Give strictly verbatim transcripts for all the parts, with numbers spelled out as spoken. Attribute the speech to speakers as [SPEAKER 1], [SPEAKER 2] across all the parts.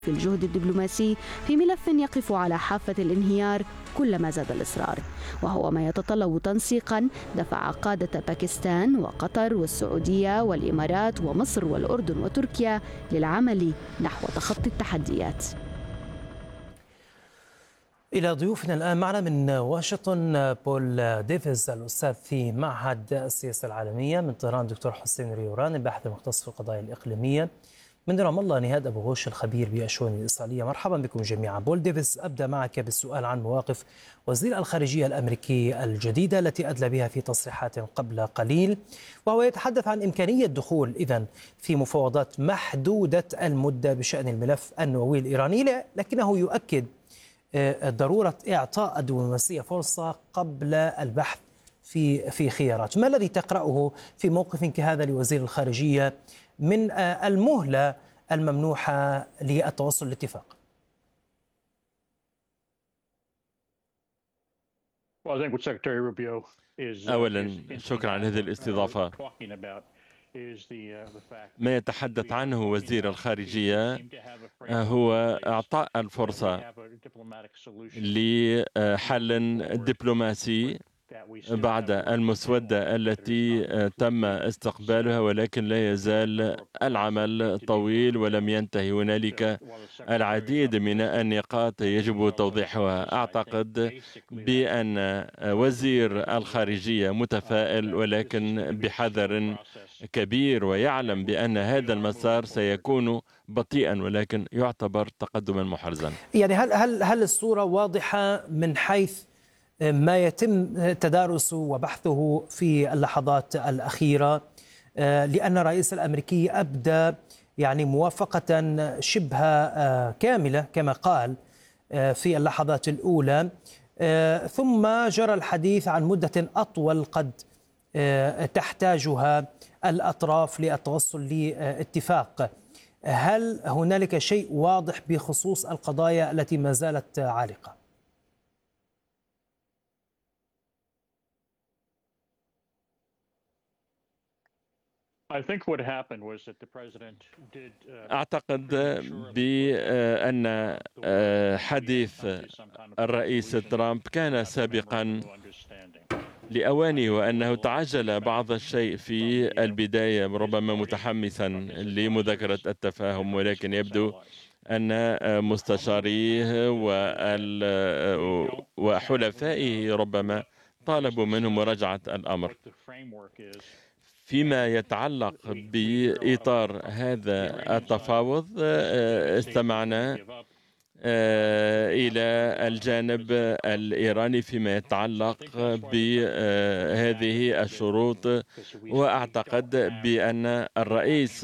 [SPEAKER 1] في الجهد الدبلوماسي في ملف يقف على حافة الانهيار كلما زاد الإصرار، وهو ما يتطلب تنسيقا دفع قادة باكستان وقطر والسعودية والإمارات ومصر والأردن وتركيا للعمل نحو تخطي التحديات.
[SPEAKER 2] إلى ضيوفنا الآن معنا من واشنطن بول ديفيز الأستاذ في معهد السياسة العالمية، من طهران دكتور حسين ريوران الباحث المختص في القضايا الإقليمية، من رام الله نهاد أبو غوش الخبير بالشؤون الإسرائيلية. مرحبا بكم جميعا. بول ديفيز، أبدأ معك بالسؤال عن مواقف وزير الخارجية الأمريكي الجديدة التي أدلى بها في تصريحات قبل قليل، وهو يتحدث عن إمكانية دخول إذن في مفاوضات محدودة المدة بشأن الملف النووي الإيراني، لكنه يؤكد ضرورة إعطاء الدبلوماسية فرصة قبل البحث في في خيارات. ما الذي تقرأه في موقف كهذا لوزير الخارجية من المهلة الممنوحة للتوصل لاتفاق؟
[SPEAKER 3] أولا شكرا على هذه الاستضافة. ما يتحدث عنه وزير الخارجية هو إعطاء الفرصة لحل دبلوماسي بعد المسودة التي تم استقبالها، ولكن لا يزال العمل طويل ولم ينتهي. هنالك العديد من النقاط يجب توضيحها. أعتقد بأن وزير الخارجية متفائل ولكن بحذر كبير، ويعلم بأن هذا المسار سيكون بطيئا ولكن يعتبر تقدما محرزا.
[SPEAKER 2] يعني هل هل هل الصورة واضحة من حيث ما يتم تدارسه وبحثه في اللحظات الأخيرة، لأن الرئيس الأمريكي أبدى يعني موافقة شبه كاملة كما قال في اللحظات الأولى، ثم جرى الحديث عن مدة أطول قد تحتاجها الأطراف للتوصل لاتفاق. هل هنالك شيء واضح بخصوص القضايا التي ما زالت عالقة؟
[SPEAKER 3] أعتقد بأن حديث الرئيس ترامب كان سابقا لأوانه، وأنه تعجل بعض الشيء في البداية، ربما متحمسا لمذاكرة التفاهم، ولكن يبدو أن مستشاريه وحلفائه ربما طالبوا منه مراجعة الأمر. فيما يتعلق بإطار هذا التفاوض، استمعنا إلى الجانب الإيراني فيما يتعلق بهذه الشروط، وأعتقد بأن الرئيس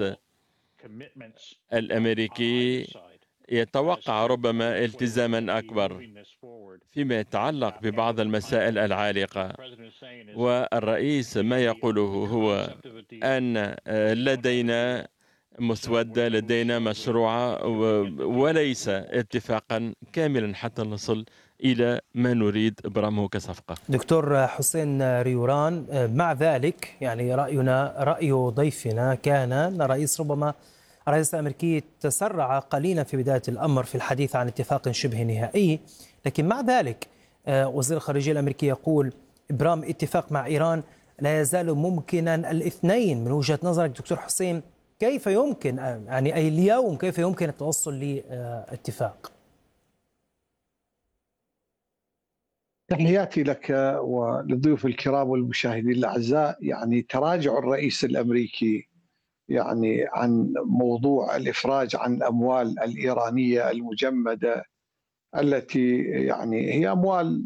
[SPEAKER 3] الأمريكي يتوقع ربما التزاما أكبر فيما يتعلق ببعض المسائل العالقة. والرئيس ما يقوله هو أن لدينا مسودة، لدينا مشروع وليس اتفاقا كاملا حتى نصل إلى ما نريد إبرامه كصفقة.
[SPEAKER 2] دكتور حسين ريوران، مع ذلك يعني رأينا رأي ضيفنا كان أن الرئيس ربما الرئيس الأمريكي تسرع قليلا في بداية الأمر في الحديث عن اتفاق شبه نهائي، لكن مع ذلك وزير الخارجية الأمريكي يقول إبرام اتفاق مع إيران لا يزال ممكنا الاثنين. من وجهة نظرك دكتور حسين، كيف يمكن يعني أي اليوم كيف يمكن التوصل لاتفاق؟
[SPEAKER 4] تحياتي لك وللضيوف الكرام والمشاهدين الأعزاء. يعني تراجع الرئيس الأمريكي يعني عن موضوع الإفراج عن الأموال الإيرانية المجمدة التي يعني هي أموال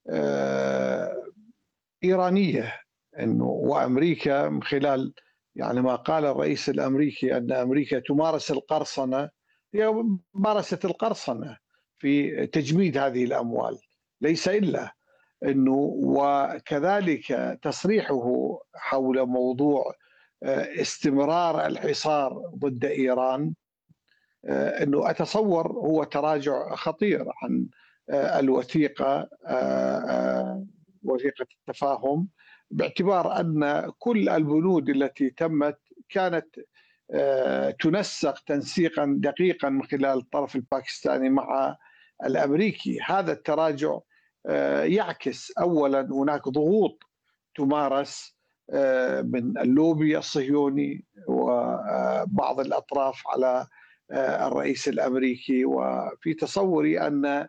[SPEAKER 4] إيرانية، إنه وأمريكا من خلال يعني ما قال الرئيس الأمريكي أن أمريكا تمارس القرصنة، هي مارست القرصنة في تجميد هذه الأموال ليس إلا إنه. وكذلك تصريحه حول موضوع استمرار الحصار ضد إيران، أنه أتصور هو تراجع خطير عن الوثيقة وثيقة التفاهم، باعتبار أن كل البنود التي تمت كانت تنسق تنسيقا دقيقا من خلال الطرف الباكستاني مع الأمريكي. هذا التراجع يعكس أولا هناك ضغوط تمارس من اللوبي الصهيوني وبعض الأطراف على الرئيس الأمريكي، وفي تصوري أن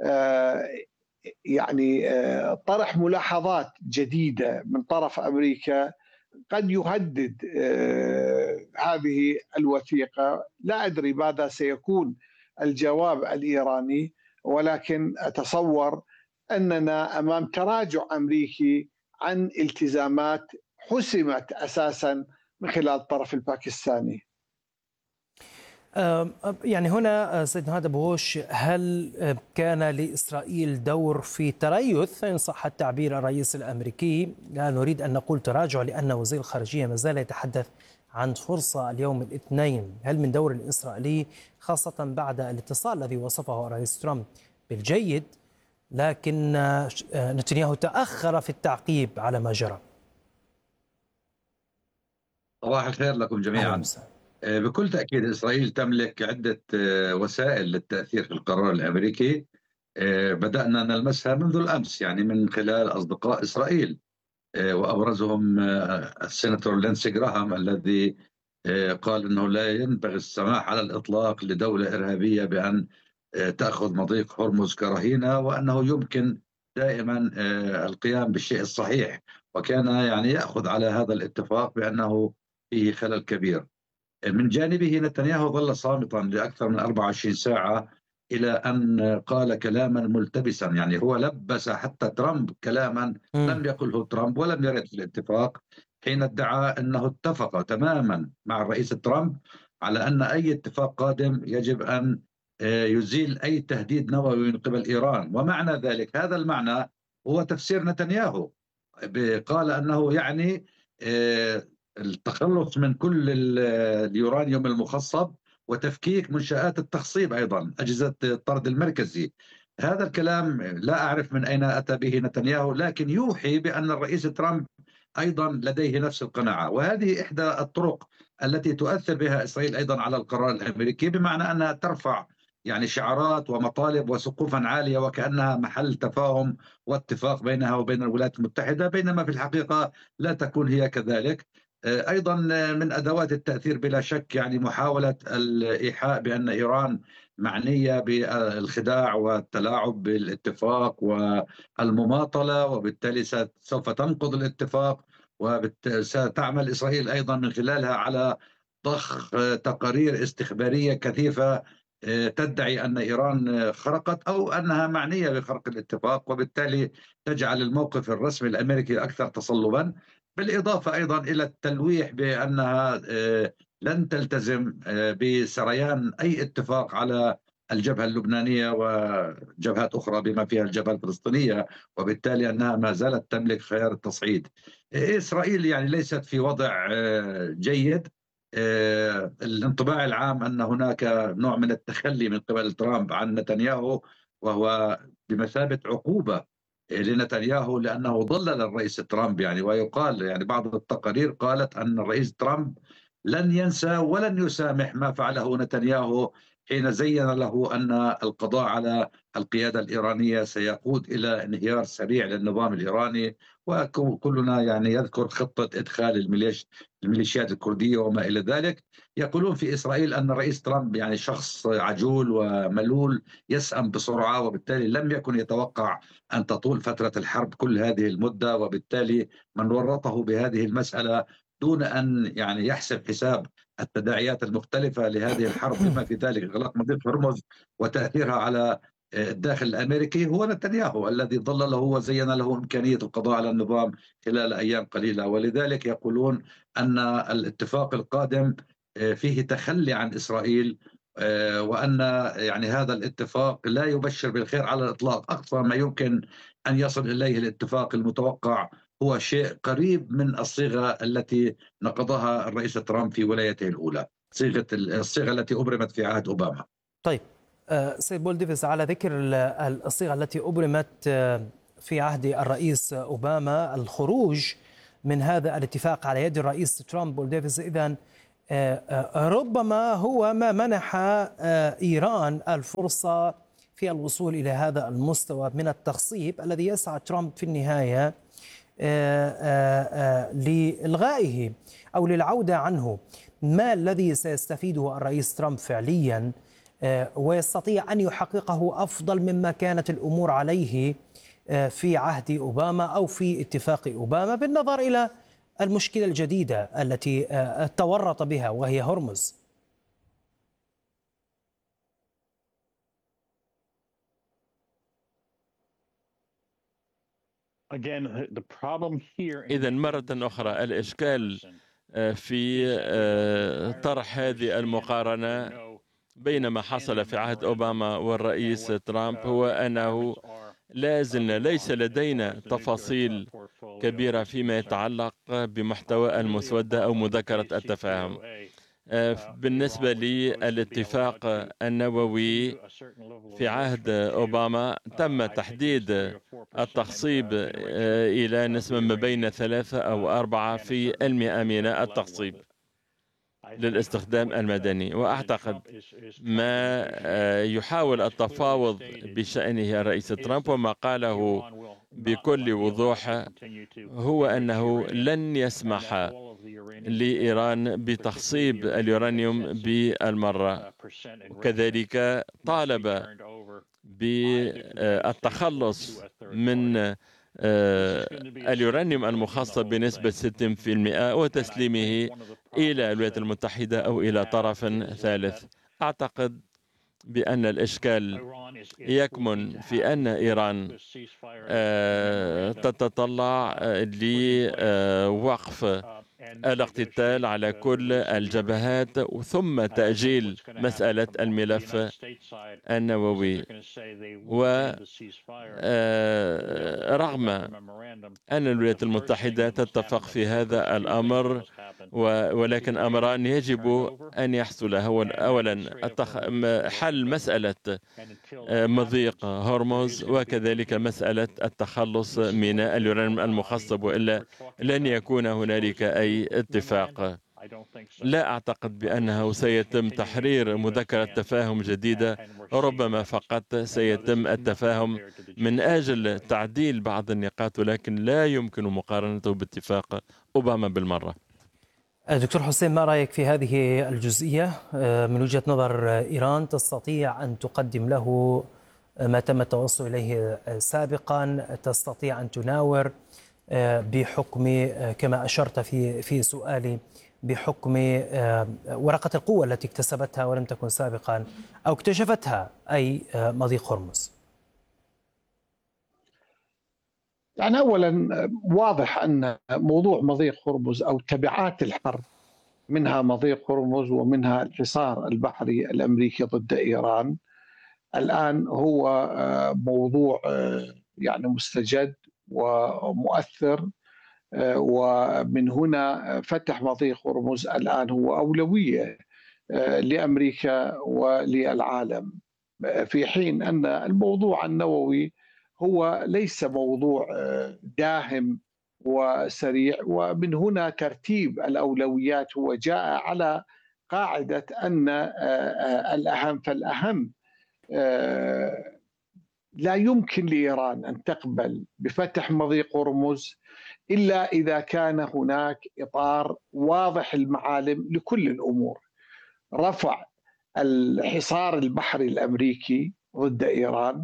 [SPEAKER 4] يعني طرح ملاحظات جديدة من طرف أمريكا قد يهدد هذه الوثيقة. لا أدري ماذا سيكون الجواب الإيراني، ولكن أتصور أننا أمام تراجع أمريكي عن التزامات حسمت أساسا من خلال الطرف الباكستاني.
[SPEAKER 2] يعني هنا سيد نهاد أبو هوش، هل كان لإسرائيل دور في تريث إن صح التعبير الرئيس الأمريكي؟ لا نريد أن نقول تراجع لأن وزير الخارجية ما زال يتحدث عن فرصة اليوم الاثنين. هل من دور الإسرائيلي خاصة بعد الاتصال الذي وصفه الرئيس ترامب بالجيد، لكن نتنياهو تأخر في التعقيب على ما جرى؟
[SPEAKER 5] صباح الخير لكم جميعا. بكل تأكيد إسرائيل تملك عدة وسائل للتأثير في القرار الأمريكي، بدأنا نلمسها منذ الأمس يعني من خلال أصدقاء إسرائيل، وأبرزهم السيناتور لينسي جراهام الذي قال أنه لا ينبغي السماح على الإطلاق لدولة إرهابية بأن تأخذ مضيق هرمز كرهينة، وأنه يمكن دائما القيام بالشيء الصحيح، وكان يعني يأخذ على هذا الاتفاق بأنه فيه خلل كبير. من جانبه نتنياهو ظل صامتا لأكثر من أربعة وعشرين ساعة إلى أن قال كلاما ملتبسا، يعني هو لبس حتى ترامب كلاما لم يقله ترامب ولم يرد في الاتفاق، حين ادعى أنه اتفق تماما مع الرئيس ترامب على أن أي اتفاق قادم يجب أن يزيل أي تهديد نووي من قبل إيران. ومعنى ذلك، هذا المعنى هو تفسير نتنياهو، قال أنه يعني التخلص من كل اليورانيوم المخصب وتفكيك منشآت التخصيب، أيضا أجهزة الطرد المركزي. هذا الكلام لا أعرف من أين أتى به نتنياهو، لكن يوحي بأن الرئيس ترامب أيضا لديه نفس القناعة، وهذه إحدى الطرق التي تؤثر بها إسرائيل أيضا على القرار الأمريكي، بمعنى أنها ترفع يعني شعارات ومطالب وسقوفا عالية وكأنها محل تفاهم واتفاق بينها وبين الولايات المتحدة، بينما في الحقيقة لا تكون هي كذلك. أيضا من أدوات التأثير بلا شك يعني محاولة الإيحاء بأن إيران معنية بالخداع والتلاعب بالاتفاق والمماطلة، وبالتالي سوف تنقض الاتفاق، وستعمل إسرائيل أيضا من خلالها على ضخ تقارير استخبارية كثيفة تدعي أن إيران خرقت أو أنها معنية بخرق الاتفاق، وبالتالي تجعل الموقف الرسمي الأمريكي أكثر تصلبا، بالإضافة أيضا إلى التلويح بأنها لن تلتزم بسريان أي اتفاق على الجبهة اللبنانية وجبهات أخرى بما فيها الجبهة الفلسطينية، وبالتالي أنها ما زالت تملك خيار التصعيد. إسرائيل يعني ليست في وضع جيد. الانطباع العام أن هناك نوع من التخلي من قبل ترامب عن نتنياهو، وهو بمثابة عقوبة لنتنياهو لأنه ضلل الرئيس ترامب يعني. ويقال يعني بعض التقارير قالت أن الرئيس ترامب لن ينسى ولن يسامح ما فعله نتنياهو حين زين له أن القضاء على القيادة الإيرانية سيقود إلى انهيار سريع للنظام الإيراني. وكلنا يعني يذكر خطة إدخال الميليش الميليشيات الكردية وما إلى ذلك. يقولون في إسرائيل أن الرئيس ترامب يعني شخص عجول وملول يسأم بسرعة، وبالتالي لم يكن يتوقع أن تطول فترة الحرب كل هذه المدة، وبالتالي من ورطه بهذه المسألة دون أن يعني يحسب حساب التداعيات المختلفة لهذه الحرب بما في ذلك إغلاق مضيق هرمز وتأثيرها على الداخل الأمريكي هو نتنياهو الذي ضل له وزين له إمكانية القضاء على النظام خلال أيام قليلة. ولذلك يقولون أن الاتفاق القادم فيه تخلي عن إسرائيل، وأن يعني هذا الاتفاق لا يبشر بالخير على الإطلاق. أقصى ما يمكن أن يصل إليه الاتفاق المتوقع هو شيء قريب من الصيغة التي نقضها الرئيس ترامب في ولايته الأولى، صيغة الصيغة التي أبرمت في عهد أوباما.
[SPEAKER 2] طيب سيد بول ديفيز، على ذكر الصيغة التي أبرمت في عهد الرئيس أوباما، الخروج من هذا الاتفاق على يد الرئيس ترامب، بول ديفيز إذن ربما هو ما منح إيران الفرصة في الوصول إلى هذا المستوى من التخصيب الذي يسعى ترامب في النهاية لإلغائه أو للعودة عنه. ما الذي سيستفيده الرئيس ترامب فعليا ويستطيع أن يحققه أفضل مما كانت الأمور عليه في عهد أوباما أو في اتفاق أوباما، بالنظر إلى المشكلة الجديدة التي تورط بها وهي هرمز؟
[SPEAKER 3] إذا مرة أخرى الإشكال في طرح هذه المقارنة بين ما حصل في عهد أوباما والرئيس ترامب هو أنه لا زلنا ليس لدينا تفاصيل كبيرة فيما يتعلق بمحتوى المسودة أو مذكرة التفاهم. بالنسبة للاتفاق النووي في عهد أوباما تم تحديد التخصيب إلى نسبة ما بين ثلاثة أو أربعة في المئة من التخصيب للاستخدام المدني، وأعتقد ما يحاول التفاوض بشأنه الرئيس ترامب وما قاله بكل وضوح هو أنه لن يسمح لإيران بتخصيب اليورانيوم بالمرة. كذلك طالب بالتخلص من اليورانيوم المخصب بنسبة ستين بالمئة وتسليمه إلى الولايات المتحدة أو إلى طرف ثالث. أعتقد بأن الإشكال يكمن في أن إيران تتطلع لوقف الاقتتال على كل الجبهات ثم تأجيل مسألة الملف النووي. ورغم أن الولايات المتحدة تتفق في هذا الأمر، ولكن أمران يجب أن يحصل. أولا حل مسألة مضيق هرمز وكذلك مسألة التخلص من اليورانيوم المخصب، وإلا لن يكون هنالك أي اتفاق. لا أعتقد بأنه سيتم تحرير مذكرة تفاهم جديدة، ربما فقط سيتم التفاهم من أجل تعديل بعض النقاط، ولكن لا يمكن مقارنته باتفاق أوباما بالمرة.
[SPEAKER 2] دكتور حسين، ما رأيك في هذه الجزئية من وجهة نظر إيران؟ تستطيع أن تقدم له ما تم التوصل إليه سابقا؟ تستطيع أن تناور بحكم كما أشرت في في سؤالي بحكم ورقة القوة التي اكتسبتها ولم تكن سابقا أو اكتشفتها، أي مضيق هرمز؟
[SPEAKER 4] يعني أولا واضح أن موضوع مضيق هرمز أو تبعات الحرب، منها مضيق هرمز ومنها الحصار البحري الأمريكي ضد إيران، الآن هو موضوع يعني مستجد ومؤثر، ومن هنا فتح مضيق هرمز الآن هو أولوية لأمريكا وللعالم، في حين أن الموضوع النووي هو ليس موضوع داهم وسريع. ومن هنا ترتيب الأولويات هو جاء على قاعدة أن الأهم فالأهم. لا يمكن لإيران أن تقبل بفتح مضيق هرمز إلا إذا كان هناك إطار واضح المعالم لكل الأمور: رفع الحصار البحري الأمريكي ضد إيران،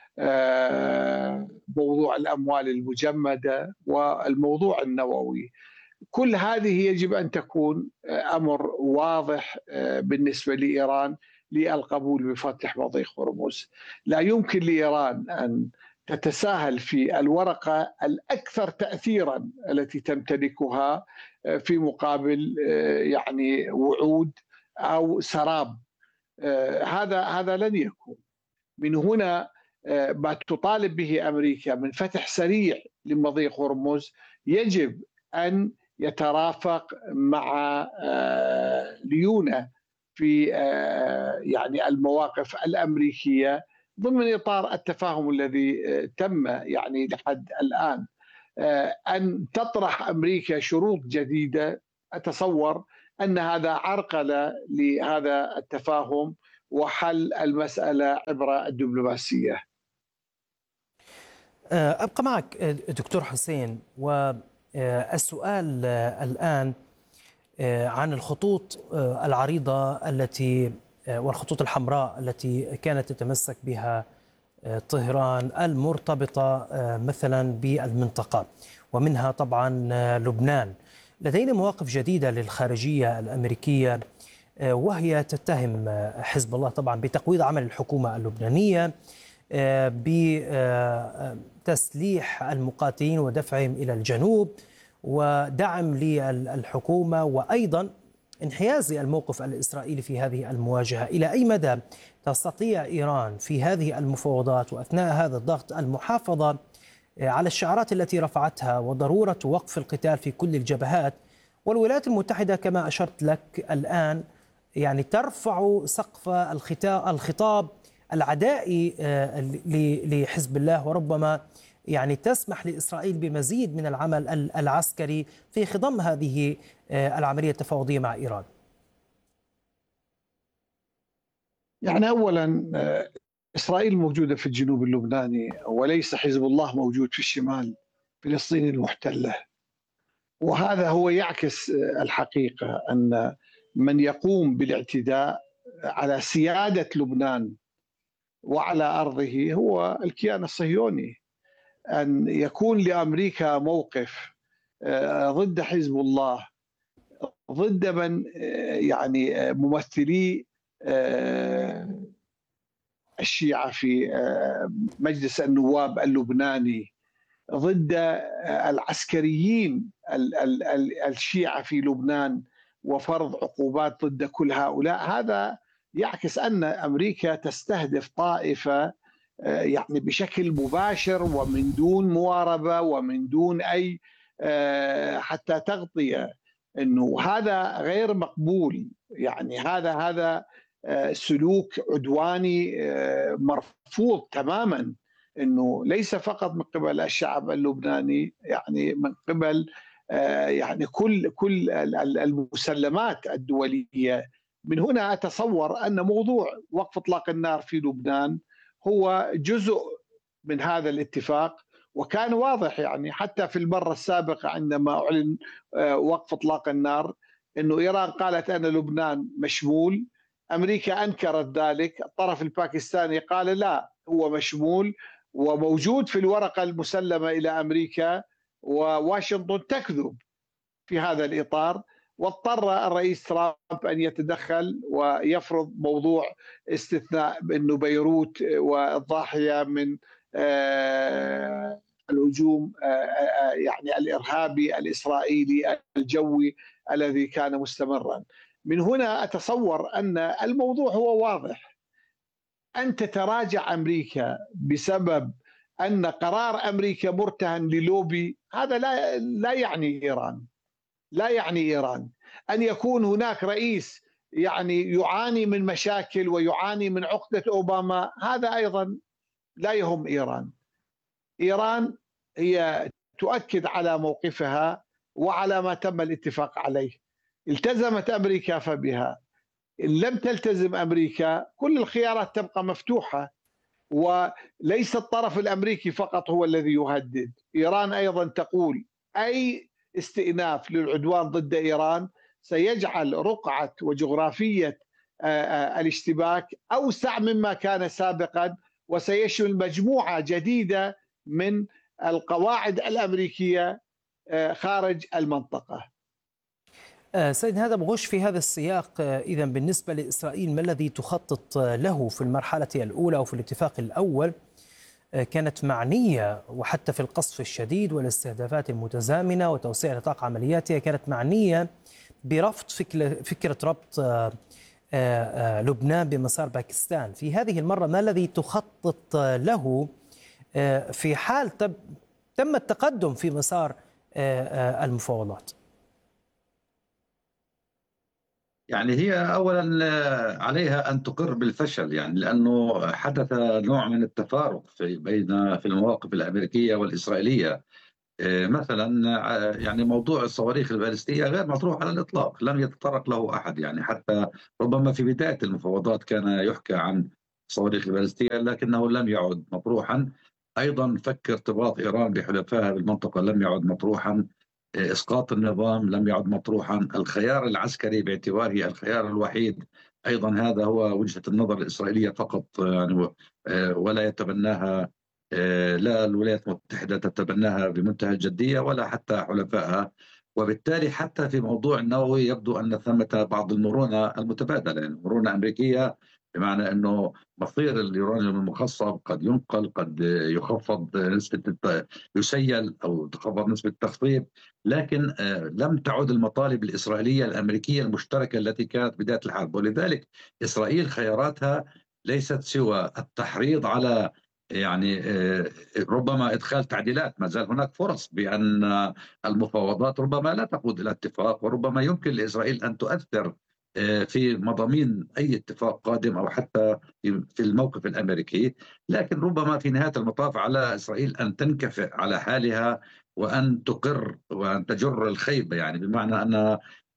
[SPEAKER 4] موضوع الأموال المجمدة، والموضوع النووي. كل هذه يجب أن تكون أمر واضح بالنسبة لإيران للقبول بفتح مضيق هرمز. لا يمكن لإيران أن تتساهل في الورقة الأكثر تأثيرا التي تمتلكها في مقابل يعني وعود أو سراب. هذا هذا لن يكون. من هنا ما تطالب به أمريكا من فتح سريع لمضيق هرمز يجب أن يترافق مع ليونة في يعني المواقف الأمريكية ضمن إطار التفاهم الذي تم يعني لحد الآن. أن تطرح أمريكا شروط جديدة أتصور أن هذا عرقلة لهذا التفاهم وحل المسألة عبر الدبلوماسية.
[SPEAKER 2] أبقى معك دكتور حسين، والسؤال الآن عن الخطوط العريضة التي والخطوط الحمراء التي كانت تتمسك بها طهران المرتبطة مثلا بالمنطقة، ومنها طبعا لبنان. لدينا مواقف جديدة للخارجية الأمريكية، وهي تتهم حزب الله طبعا بتقويض عمل الحكومة اللبنانية، بتسليح المقاتلين ودفعهم إلى الجنوب، ودعم للحكومة، وأيضا انحياز الموقف الإسرائيلي في هذه المواجهة. إلى أي مدى تستطيع إيران في هذه المفاوضات وأثناء هذا الضغط المحافظة على الشعارات التي رفعتها وضرورة وقف القتال في كل الجبهات؟ والولايات المتحدة كما أشرت لك الآن يعني ترفع سقف الخطاب العدائي لحزب الله، وربما يعني تسمح لإسرائيل بمزيد من العمل العسكري في خضم هذه العملية التفاوضية مع إيران.
[SPEAKER 4] يعني أولا إسرائيل موجودة في الجنوب اللبناني، وليس حزب الله موجود في الشمال فلسطين المحتلة، وهذا هو يعكس الحقيقة أن من يقوم بالاعتداء على سيادة لبنان وعلى أرضه هو الكيان الصهيوني. أن يكون لأمريكا موقف ضد حزب الله، ضد من يعني ممثلي الشيعة في مجلس النواب اللبناني، ضد العسكريين الشيعة في لبنان وفرض عقوبات ضد كل هؤلاء، هذا يعكس أن أمريكا تستهدف طائفة يعني بشكل مباشر ومن دون مواربة ومن دون أي حتى تغطية. إنه هذا غير مقبول، يعني هذا هذا سلوك عدواني مرفوض تماما، إنه ليس فقط من قبل الشعب اللبناني، يعني من قبل يعني كل كل المسلمات الدولية. من هنا أتصور أن موضوع وقف إطلاق النار في لبنان هو جزء من هذا الاتفاق، وكان واضح يعني حتى في المرة السابقة عندما أعلن وقف إطلاق النار أنه إيران قالت أن لبنان مشمول، أمريكا أنكرت ذلك، الطرف الباكستاني قال لا هو مشمول وموجود في الورقة المسلمة إلى أمريكا، وواشنطن تكذب في هذا الإطار، واضطر الرئيس ترامب أن يتدخل ويفرض موضوع استثناء بأنه بيروت والضاحية من الهجوم يعني الإرهابي الإسرائيلي الجوي الذي كان مستمرا. من هنا أتصور أن الموضوع هو واضح، أن تتراجع أمريكا بسبب أن قرار أمريكا مرتهن للوبي، هذا لا لا يعني إيران، لا يعني إيران. أن يكون هناك رئيس يعني يعاني من مشاكل ويعاني من عقدة أوباما، هذا أيضا لا يهم إيران. إيران هي تؤكد على موقفها وعلى ما تم الاتفاق عليه. التزمت أمريكا فبها، إن لم تلتزم أمريكا كل الخيارات تبقى مفتوحة، وليس الطرف الأمريكي فقط هو الذي يهدد. إيران أيضا تقول أي استئناف للعدوان ضد إيران سيجعل رقعة وجغرافية الاشتباك أوسع مما كان سابقا، وسيشمل مجموعة جديدة من القواعد الأمريكية خارج المنطقة.
[SPEAKER 2] سيد هذا بغش في هذا السياق، إذا بالنسبة لإسرائيل ما الذي تخطط له في المرحلة الأولى وفي الاتفاق الأول؟ كانت معنية وحتى في القصف الشديد والاستهدافات المتزامنة وتوسيع نطاق عملياتها كانت معنية برفض فكرة ربط لبنان بمسار باكستان. في هذه المرة ما الذي تخطط له في حال تم التقدم في مسار المفاوضات؟
[SPEAKER 5] يعني هي أولا عليها أن تقر بالفشل، يعني لأنه حدث نوع من التفارق في بين في المواقف الأمريكية والإسرائيلية مثلا يعني موضوع الصواريخ البالستية غير مطروح على الإطلاق، لم يتطرق له أحد. يعني حتى ربما في بداية المفاوضات كان يحكى عن الصواريخ البالستية لكنه لم يعد مطروحا. أيضا فك ارتباط إيران بحلفائها بالمنطقة لم يعد مطروحا. إسقاط النظام لم يعد مطروحا. الخيار العسكري باعتباره الخيار الوحيد أيضا هذا هو وجهة النظر الإسرائيلية فقط، يعني ولا يتبناها لا الولايات المتحدة تتبناها بمنتهى الجدية ولا حتى حلفائها. وبالتالي حتى في موضوع النووي يبدو أن ثمة بعض المرونة المتبادلة، يعني مرونة أمريكية، بمعنى أنه مصير اليورانيوم المخصب قد ينقل، قد يخفض نسبة يسيل أو تخفض نسبة التخصيب، لكن لم تعد المطالب الإسرائيلية الأمريكية المشتركة التي كانت بداية الحرب. ولذلك إسرائيل خياراتها ليست سوى التحريض على يعني ربما إدخال تعديلات. ما زال هناك فرص بأن المفاوضات ربما لا تقود إلى اتفاق، وربما يمكن لإسرائيل أن تؤثر في مضامين أي اتفاق قادم أو حتى في الموقف الأمريكي. لكن ربما في نهاية المطاف على إسرائيل أن تنكفئ على حالها وأن تقر وأن تجر الخيبة، يعني بمعنى أن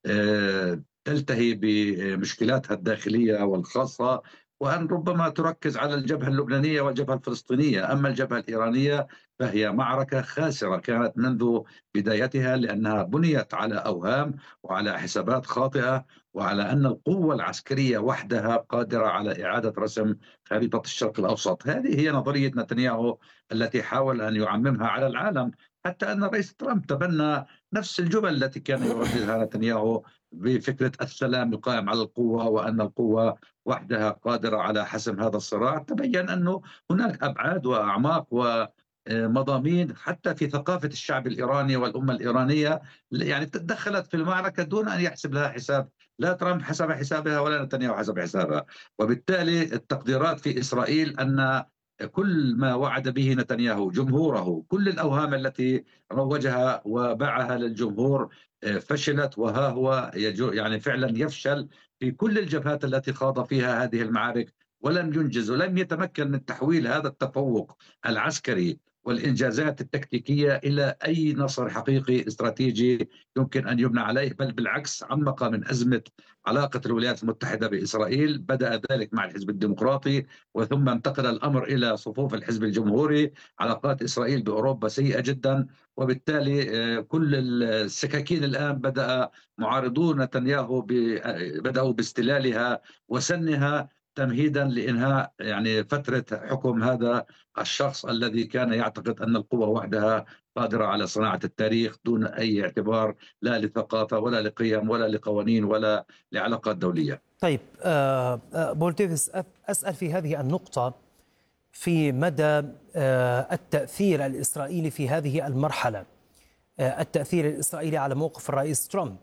[SPEAKER 5] تلتهي بمشكلاتها الداخلية والخاصة، وأن ربما تركز على الجبهة اللبنانية والجبهة الفلسطينية. أما الجبهة الإيرانية فهي معركة خاسرة كانت منذ بدايتها، لأنها بنيت على أوهام وعلى حسابات خاطئة، وعلى أن القوة العسكرية وحدها قادرة على إعادة رسم خريطة الشرق الأوسط. هذه هي نظرية نتنياهو التي حاول أن يعممها على العالم، حتى أن الرئيس ترامب تبنى نفس الجمل التي كان يرددها نتنياهو بفكرة السلام القائم على القوة، وأن القوة وحدها قادرة على حسم هذا الصراع. تبين أنه هناك أبعاد وأعماق ومضامين حتى في ثقافة الشعب الإيراني والأمة الإيرانية، يعني تدخلت في المعركة دون أن يحسب لها حساب. لا ترامب حسب حسابها ولا نتنياهو حسب حسابها. وبالتالي التقديرات في إسرائيل أن كل ما وعد به نتنياهو جمهوره، كل الأوهام التي روجها وباعها للجمهور فشلت، وها هو يعني فعلا يفشل في كل الجبهات التي خاض فيها هذه المعارك، ولم ينجز ولم يتمكن من تحويل هذا التفوق العسكري والإنجازات التكتيكية إلى أي نصر حقيقي استراتيجي يمكن أن يبنى عليه، بل بالعكس عمق من أزمة علاقة الولايات المتحدة بإسرائيل. بدأ ذلك مع الحزب الديمقراطي وثم انتقل الأمر إلى صفوف الحزب الجمهوري. علاقات إسرائيل بأوروبا سيئة جدا، وبالتالي كل السكاكين الآن بدأ معارضون نتنياهو بدأوا باستلالها وسنها تمهيدا لإنهاء يعني فترة حكم هذا الشخص الذي كان يعتقد أن القوة وحدها قادرة على صناعة التاريخ دون أي اعتبار لا لثقافة ولا لقيم ولا لقوانين ولا لعلاقات دولية.
[SPEAKER 2] طيب بول ديفيس، أسأل في هذه النقطة في مدى التأثير الإسرائيلي في هذه المرحلة، التأثير الإسرائيلي على موقف الرئيس ترامب،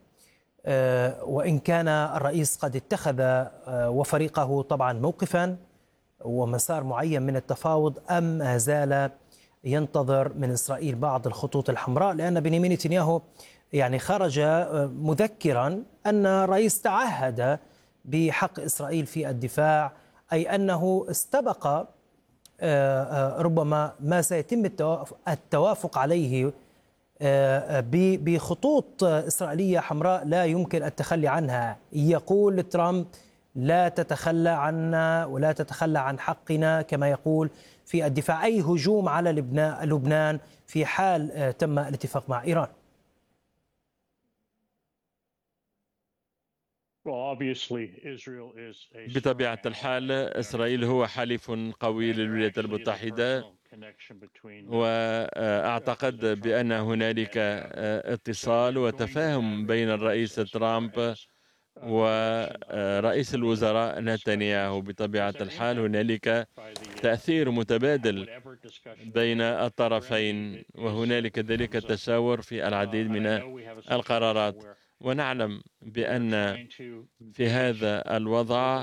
[SPEAKER 2] وإن كان الرئيس قد اتخذ وفريقه طبعا موقفا ومسار معين من التفاوض، أم ما زال ينتظر من إسرائيل بعض الخطوط الحمراء؟ لأن بنيامين نتنياهو يعني خرج مذكرا أن الرئيس تعهد بحق إسرائيل في الدفاع، أي أنه استبق ربما ما سيتم التوافق عليه بخطوط إسرائيلية حمراء لا يمكن التخلي عنها. يقول ترامب لا تتخلى عنا ولا تتخلى عن حقنا كما يقول في الدفاع، أي هجوم على لبنان في حال تم الاتفاق مع إيران.
[SPEAKER 3] بطبيعة الحال إسرائيل هو حليف قوي للولايات المتحدة، وأعتقد بأن هنالك اتصال وتفاهم بين الرئيس ترامب ورئيس الوزراء نتنياهو. بطبيعة الحال هنالك تأثير متبادل بين الطرفين، وهنالك ذلك التشاور في العديد من القرارات. ونعلم بأن في هذا الوضع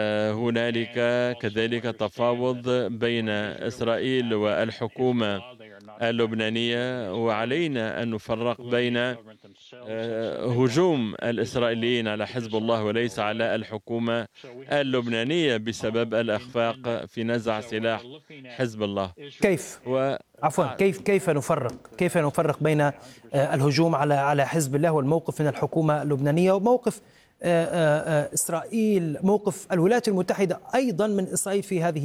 [SPEAKER 3] هنالك كذلك تفاوض بين إسرائيل والحكومة اللبنانية، وعلينا أن نفرق بين هجوم الإسرائيليين على حزب الله وليس على الحكومة اللبنانية بسبب الإخفاق في نزع سلاح حزب الله.
[SPEAKER 2] كيف و... عفوا كيف كيف نفرق كيف نفرق بين الهجوم على على حزب الله والموقف من الحكومة اللبنانية وموقف إسرائيل، موقف الولايات المتحدة أيضا من إسرائيل في هذه